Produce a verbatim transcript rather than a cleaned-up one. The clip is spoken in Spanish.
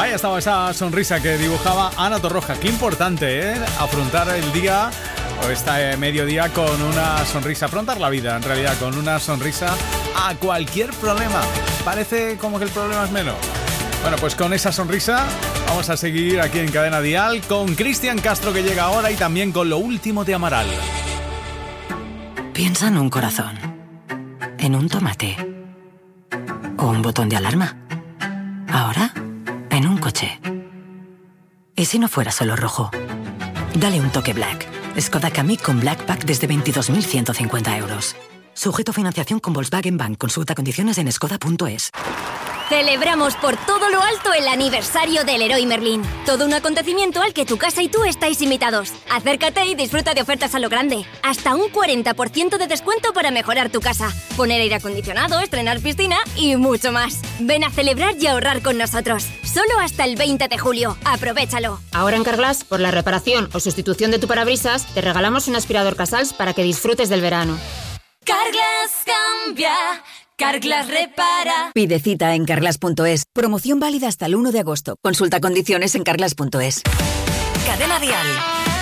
Ahí estaba esa sonrisa que dibujaba Ana Torroja. Qué importante, ¿eh? Afrontar el día o este mediodía con una sonrisa. Afrontar la vida, en realidad, con una sonrisa a cualquier problema. Parece como que el problema es menos. Bueno, pues con esa sonrisa vamos a seguir aquí en Cadena Dial con Cristian Castro, que llega ahora, y también con lo último de Amaral. Piensa en un corazón, en un tomate o un botón de alarma. Ahora, en un coche. ¿Y si no fuera solo rojo? Dale un toque Black. Skoda Kamiq con Black Pack desde veintidós mil ciento cincuenta euros. Sujeto a financiación con Volkswagen Bank. Consulta condiciones en skoda punto es. Celebramos por todo lo alto el aniversario del Leroy Merlin. Todo un acontecimiento al que tu casa y tú estáis invitados. Acércate y disfruta de ofertas a lo grande. Hasta un cuarenta por ciento de descuento para mejorar tu casa. Poner aire acondicionado, estrenar piscina y mucho más. Ven a celebrar y ahorrar con nosotros. Solo hasta el veinte de julio. Aprovéchalo. Ahora en Carglass, por la reparación o sustitución de tu parabrisas, te regalamos un aspirador Casals para que disfrutes del verano. Carglass cambia. Carglass repara. Pide cita en carglass punto es. Promoción válida hasta el uno de agosto. Consulta condiciones en carglass punto es. Cadena Dial.